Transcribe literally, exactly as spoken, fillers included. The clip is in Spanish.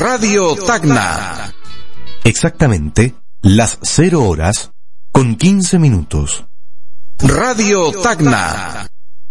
Radio Tacna. Exactamente las cero horas con quince minutos. Radio Tacna.